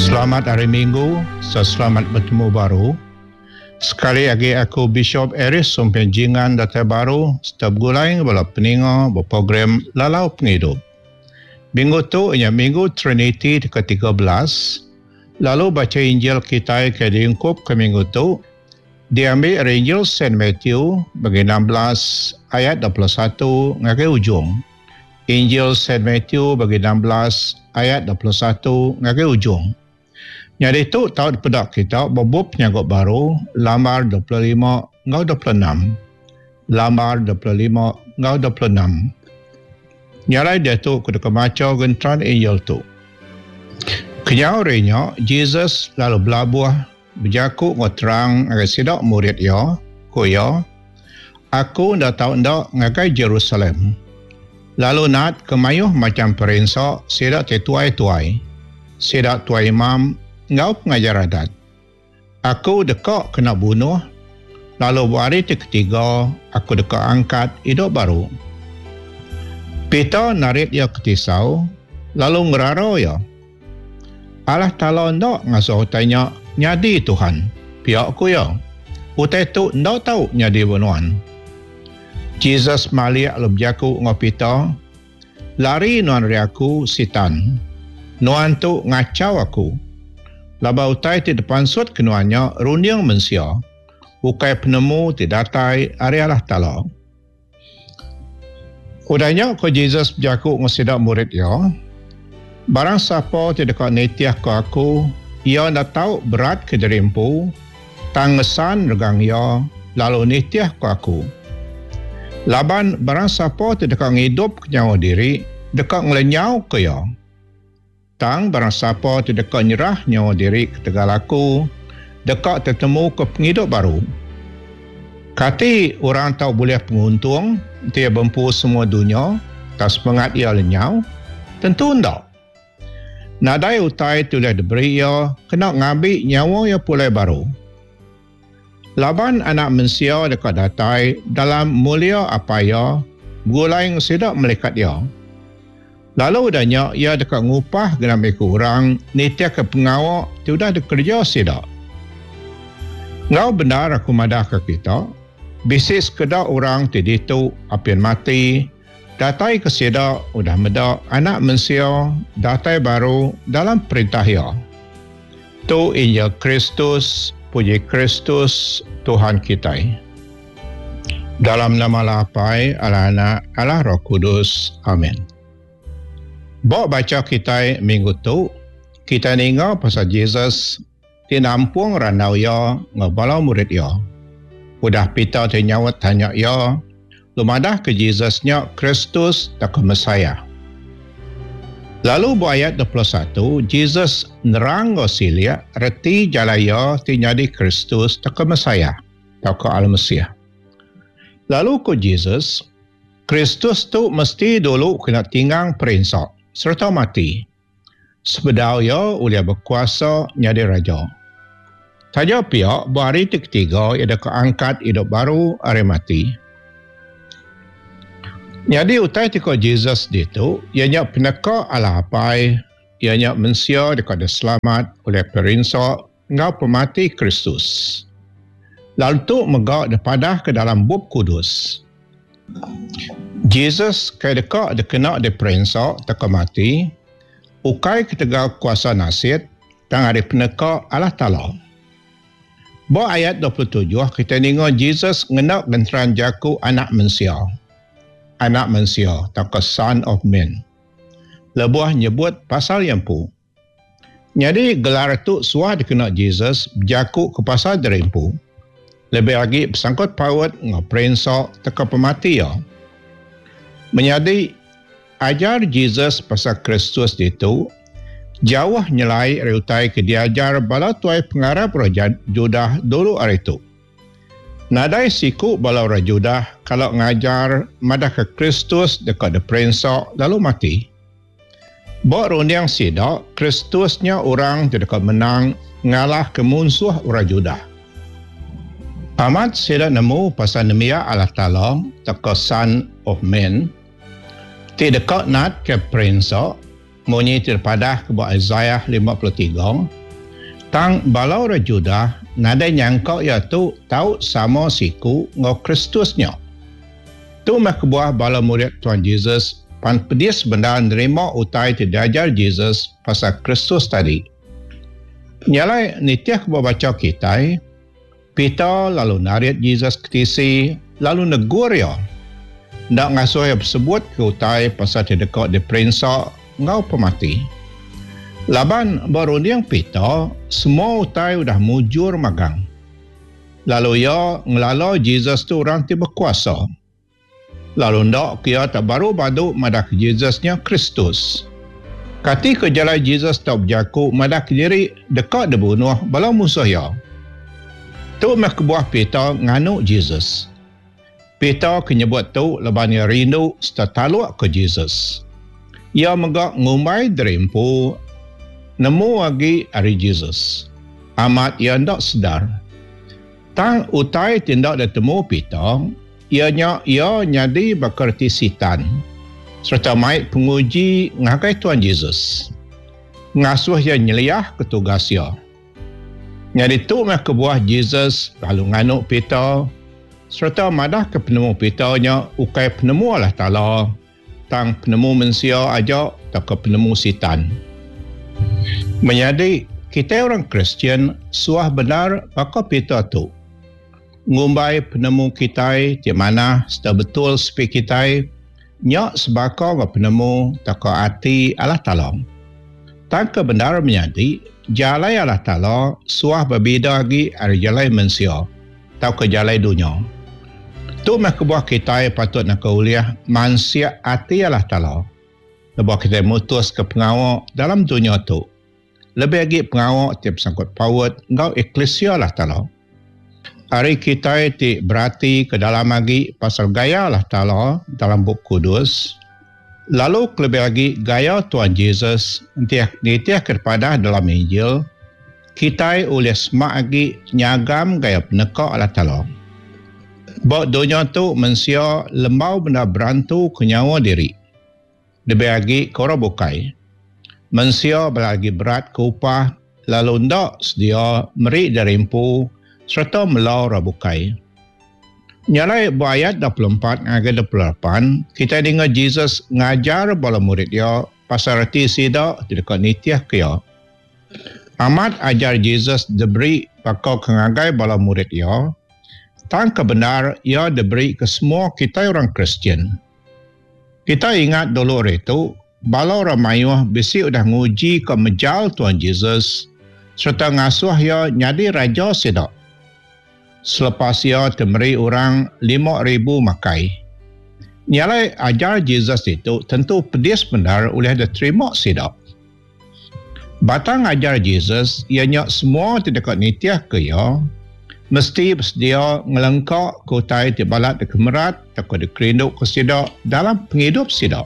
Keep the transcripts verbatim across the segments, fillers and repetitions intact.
Selamat hari Minggu, selamat bertemu baru. Sekali lagi aku Bishop Eris Sumpenjingan Data Baru setiap gulai bala peninga berprogram Lalau Penghidup. Minggu tu ia Minggu Trinity ke tiga belas. Lalu baca Injil kita ke diungkup ke minggu tu. Diambil dari Injil Saint Matthew bagi enam belas ayat dua puluh satu ngagai ujung. Injil Saint Matthew bagi enam belas ayat dua puluh satu ngagai ujung. Jadi itu tahu pedak kita bobop penyagut baru lamar dua puluh lima ngau dua puluh enam. Lamar dua puluh lima ngau dua puluh enam. Nyalai dia tu kuda kemaca gentran Injil tu. Kenyau renya Jesus lalu belabuh berjaku ngotrang agai sidak murid ya, koya. Aku dah tahu ndak ngagai Jerusalem. Lalu nat kemayuh macam perinsa sidak tetuai-tuai. Sidak tuai imam ngau pengajar adat. Aku dekak kena bunuh. Lalu hari ketiga aku dekak angkat hidup baru. Peter narik ia ke tisau. Lalu ngeraro ya. Allah Ta'ala ndak ngasuh tanya nyadi Tuhan. Pihak aku ya. Utai tu ndak tahu nyadi bunuhan. Jesus maliak lebjaku ngau Peter. Lari nuan riaku sitan. Nuan tu ngacau aku. Laba utai di depan sud kenuanya runiang mensia. Ukai penemu di datai ari Allah Ta'ala. Udahnya ko Jesus berjaku ngesidak murid ya. Barang siapa tidak netiah ke aku, ia nak tahu berat ke derimpu, tangesan regang ia, lalu netiah ke aku. Laban barang siapa tidak ngidup ke nyawa diri, dekat ngelenyau ke ia. Tang barang siapa tu dekat nyerah nyawa diri ke tegal aku, dekat tertemu ke penghidup baru. Kati orang tahu boleh penguntung, dia bempu semua dunia, tak semangat ia lenyau, tentu tidak. Nadai utai tu boleh diberi ia, kena ngambil nyawa ia pulai baru. Laban anak manusia dekat datai, dalam mulia apa ia, gulai sidak melekat ia. Lalu udahnya ia dekat ngupah genam ikut orang, nitia ke pengawak, tu dah dikerja sidak. Ngau benar aku madah ke kita, bisik sekedar orang tadi tu apian mati, datai ke sidak, udah medak anak manusia, datai baru dalam perintah ia. Tu Injil Kristus, puji Kristus, Tuhan kita. Dalam nama Lapai, Allah Anak, Allah Roh Kudus. Amin. Bawa baca kita minggu tu, kita ninga pasal Jesus dinampung ranau ya ngebalau murid ya. Udah Peter ternyawat tanya ya, lumadah ke Jesusnya Kristus tak ke Mesaya. Lalu bu ayat dua puluh satu, Jesus nerang gosilia reti jalaya tinyadi Kristus tak ke Mesaya, tak ke Al-Mesih. Lalu ke Jesus, Kristus tu mesti dulu kena tinggang perinsak serta mati. Sebedau ia ulia berkuasa nyadi raja. Saja pihak bahari ketiga ia ada keangkat hidup baru hari mati. Jadi utai tika Jesus itu, ianya peneka ala apai, ianya mensia dekat selamat oleh perinsak ngau pemati Kristus. Lalu tu megak depadah ke dalam bub kudus. Jesus kaya dekat dikena di perinsak teka mati, ukai ketegal kuasa nasid, tang ada peneka Allah Ta'ala. Bawa ayat dua puluh tujuh, kita dengar Jesus ngenak genteran jaku anak manusia. Anak manusia, tak ke Son of Man. Lebuah nyebut pasal yang pu. Jadi gelar tu suah dikena Jesus, jaku ke pasal derimpu. Lebih lagi bersangkut paut ngaperinsak teka pemati ya. Menjadi ajar Jesus pasal Kristus itu jauh nyelai reutai ke diajar bala tuai pengarap raja Judah dulu hari itu. Nadai siku bala raja Judah kalau ngajar madah ke Kristus dekat de perinsak lalu mati. Bok rundiang sidak Kristusnya orang dekat menang ngalah ke musuh orang Judah. Amat sidak nemu pasal nemia Allah Ta'ala teka Son of Man. Tidak dekat nat ke perinsak, munyi terpadah ke buah Isaiah lima puluh tiga, Tang balau rajudah nadai nyangkau ya tu tahu sama siku ngau Kristusnya. Tu mah kebuah balau murid Tuhan Yesus pan pedis benda nerima utai diajar Yesus pasal Kristus tadi. Nyalai nitiah kebuah baca kita, Peter lalu narik Yesus ketisi, lalu negur ya. Nak ngasuh yang sebut ke utai pasal terdekat di perinsak ngau pemati. Laban baru yang Peter, semua utai udah mujur magang. Lalu ya ngelala Yesus tu orang tiba kuasa. Lalu ndak kia tak baru badu madak Yesusnya Kristus. Kati ke jalan Yesus tak berjaku madak diri dekat dibunuh bala musuh ya. Tu mak kebuah Peter nganu Yesus. Peter kenyebut tu lebanya rindu setaluk ke Yesus. Ia megak ngumbai derimpu nemu lagi hari Yesus. Amat ia ndak sedar. Tang utai tindak ditemu Peter, ianya ia nyadi bakerti sitan serta mai penguji ngakai Tuhan Yesus. Ngasuh ia nyeliah ketugas ia. Nyadi tu mah kebuah Yesus lalu nganuk Peter serta madah ke penemu Peternya ukai penemu Allah Ta'ala tang penemu manusia aja tak ke penemu sitan. Menyadi kita orang Kristian suah benar pakar Peter tu. Ngumbai penemu kita di mana sudah betul sepi kita nyak sebakar ke penemu tak ke hati Allah Ta'ala. Tak ke benar menyadi jalai Allah Ta'ala suah berbeza lagi dari jalai manusia tak ke jalai dunia. Tu mah kebuah kita patut nak uliah manusia hati Allah Ta'ala. Lepas kita mutus ke pengawak dalam dunia tu. Lebih lagi pengawak tiap sangkut paut ngau eklesia Allah Ta'ala. Hari kita ti berarti ke dalam lagi pasal gaya Allah Ta'ala dalam buku kudus. Lalu lebih lagi gaya Tuhan Yesus nitiah kepada dalam Injil. Kita oleh semak lagi nyagam gaya penekak Allah Ta'ala. Bahawa dunia tu manusia lembau benda berantu ke nyawa diri. Lebih lagi korang bukai. Manusia berlagi berat ke upah, lalu ndak sedia merik dari impu, serta melau rabukai. Nyalai ayat dua puluh empat hingga dua puluh lapan, kita dengar Yesus ngajar bala murid dia pasal reti sidak di dekat nitiah kia. Amat ajar Yesus diberi pakau kengagai bala murid dia, tang kebenar ia diberi ke semua kita orang Kristian. Kita ingat dulu itu, bala orang mayuh bisi udah nguji ke mejal Tuhan Yesus, serta ngasuh ia nyadi raja sidak. Selepas ia diberi orang lima ribu makai. Nyalai ajar Yesus itu tentu pedis benar oleh diterima sidak. Batang ajar Yesus, ianya semua di dekat nitiah ke ia, mesti bersedia ngelengkak kutai di balat di kemerat, takut dikerinduk ke sidak dalam penghidup sidak.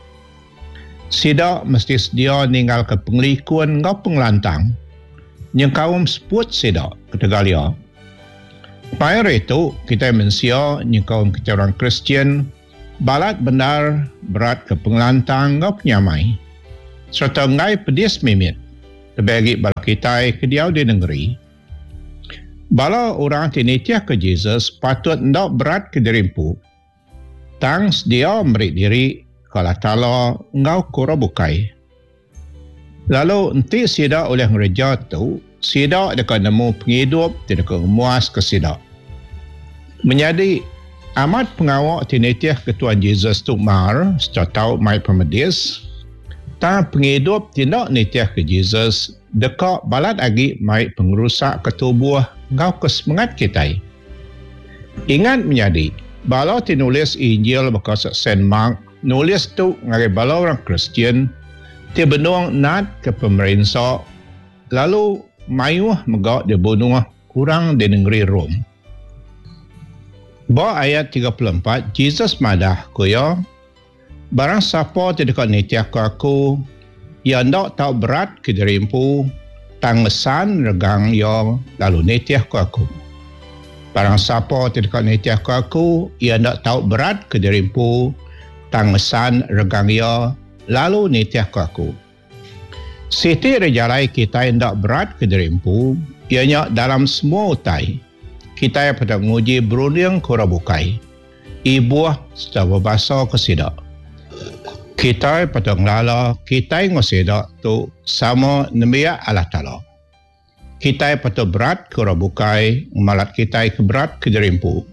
Sidak mesti sedia ninggal ke pengelikuan ngau pengelantang, yang kaum sebut sidak ke Tegalia. Pada itu, kita mensia yang kaum kita orang Kristian, balat benar berat ke pengelantang ngau penyamai, serta ngai pedis mimit, lebih bala kita ke diau di negeri. Bala orang tinitiah ke Yesus patut ndak berat ke dirimpu. Tang sedia merik diri kalau Ta'ala ngau kura bukai. Lalu nanti sidak oleh ngereja tu, sidak dekat nemu penghidup, dekat memuas ke sidak. Menjadi amat pengawak tinitiah ke Tuhan Yesus tu mar, setelah tahu mai pemedis, tang penghidup tindak nitiah ke Yesus, dekat balat lagi mai pengerusak ke tubuh ngau kesemangat kita. Ingat menjadi, bala tinulis Injil bekas Saint Mark, nulis tu ngagai bala orang Kristian, dia benuang nat ke pemerintah, lalu mayuh megak dia bunuh kurang di negeri Rom. Bahawa ayat tiga puluh empat, Yesus madah kuya, barang siapa tidak nitiah ke aku, ia ndak tahu berat ke dirimpu, tangesan regang ia lalu nitiah ke aku. Barang siapa tidak nitiah ke aku, ia ndak tahu berat ke dirimpu, tangesan regang ia lalu nitiah ke aku. Siti rejalai kita hendak berat ke derimpu, ianya dalam semua utai. Kita yang pada menguji berunding kura bukai. Ibuah sudah berbahasa kesidak. Kita pada ngelala, kita yang ngosidak tu sama nemiak Allah Ta'ala. Kita pada berat kura bukai, malat kita ke berat ke derimpu.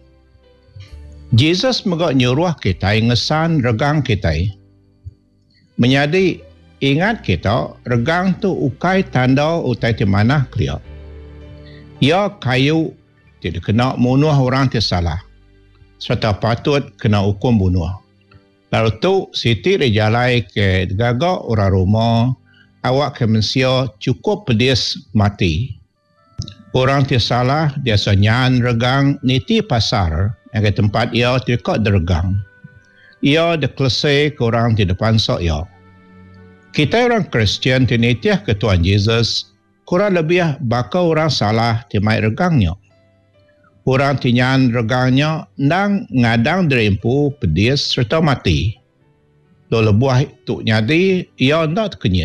Jesus megak nyuruh kita ngesan regang kita. Menyadi ingat kita, regang tu ukai tanda utai di mana kelia. Ia kayu tidak kena bunuh orang tersalah. Serta patut kena hukum bunuh. Lalu tu Siti rejalai ke gagak orang rumah, awak ke manusia cukup pedis mati. Orang tersalah dia senyan regang niti pasar yang ke tempat ia tidak deregang. Ia deklase ke orang di depan sok ia. Kita orang Kristian tinitiah ke Tuhan Yesus, kurang lebih bakal orang salah timai regangnya. Orang tinyan regangnya nang ngadang derimpu pedis serta mati. Lalu buah itu nyadi, ia tidak terkenyit.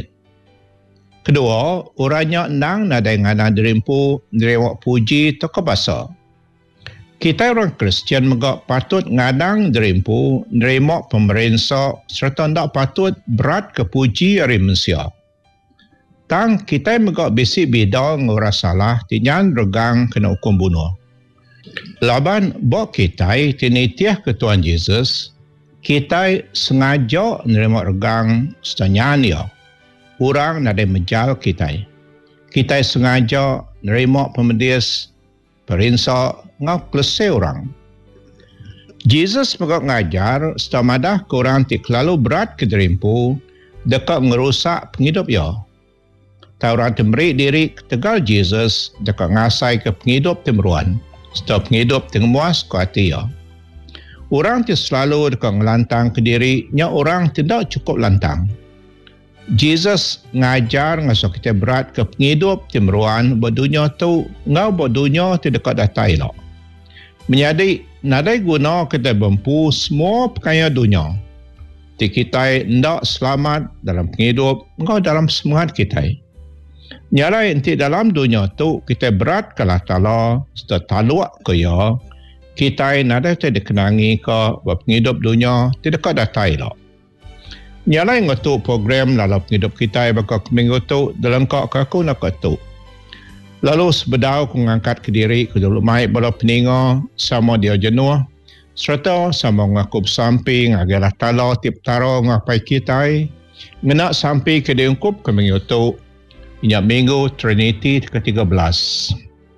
Kedua, orangnya nang nadai ngadang derimpu, derewak puji atau kebasa. Kita orang Kristian megak patut ngadang derimpu, nerima pemerintah serta tidak patut berat ke puji dari manusia. Tang kita megak bisik bida ngora salah, tinyan regang kena hukum bunuh. Laban bok kita tinitiah ke Tuhan Yesus, kita sengaja nerima regang setanyan dia. Orang nadai menjal kita. Kita sengaja nerima pemedis, perintah ngau kelesai orang. Jesus megak ngajar setamadah ke orang ti kelalu berat ke derimpu dekat ngerusak penghidup ia. Ta orang temeri diri tegal Jesus dekat ngasai ke penghidup temeruan. Setiap penghidup tengah muas ke hati ia. Orang ti selalu dekat ngelantang ke diri, nya orang tidak cukup lantang. Jesus ngajar ngasuh kita berat ke penghidup temeruan berdunia tu ngau berdunia ti dekat datai lah. Menjadi nadai guna kita bempu semua perkaya dunia. Ti kita tidak selamat dalam penghidup, engkau dalam semangat kita. Nyalai nanti dalam dunia tu kita berat ke Allah Ta'ala, serta taluak ke ia, kita nadai tidak dikenangi ke penghidup dunia, tidak datai lah. Nyalai ngatu program dalam penghidup kita bakal minggu tu, dalam kau aku nak tu. Lalu sebedau aku mengangkat ke diri ke dulu mai bala peninga sama dia jenuh serta sama ngaku bersamping agalah Ta'ala tip taro ngapai kita ngena sampai ke diungkup ke minggu tu inyak minggu Trinity ke tiga belas.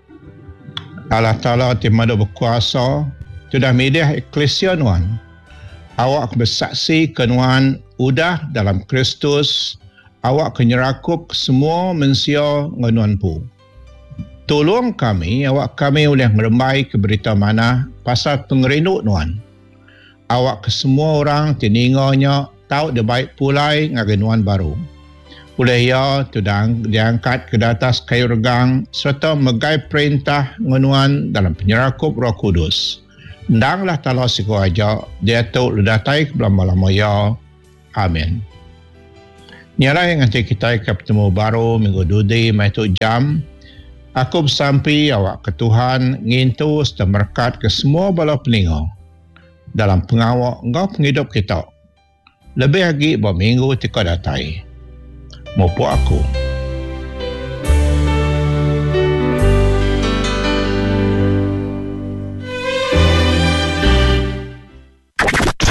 Allah Ta'ala timada berkuasa sudah media eklesia nuan. Awak bersaksi ke nuan udah dalam Kristus, awak kenyerakup semua manusia nganuan pu. Tolong kami, awak kami boleh merembai ke berita mana pasal pengerinduk nuan. Awak ke semua orang tininganya tahu dia baik pulai ngagenuan baru. Boleh ya tudang diangkat ke atas kayu regang serta megai perintah nganuan dalam penyerakup Roh Kudus. Ndanglah Ta'ala siku aja dia tu ledatai ke belama-lama ya. Amin. Nialah yang nanti kita ketemu baru minggu dudi mai tu jam. Aku bersampai awak ke Tuhan ngintu serta berkat ke semua bala peninga dalam pengawak engkau penghidup kita. Lebih lagi berminggu tika datai. Mopo aku.